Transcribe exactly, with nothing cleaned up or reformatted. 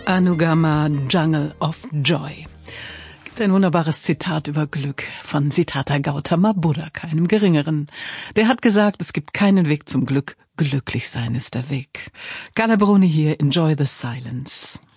Anugama, Jungle of Joy. Gibt ein wunderbares Zitat über Glück von Siddhartha Gautama Buddha, keinem Geringeren. Der hat gesagt, es gibt keinen Weg zum Glück, glücklich sein ist der Weg. Carla Bruni hier, Enjoy the Silence.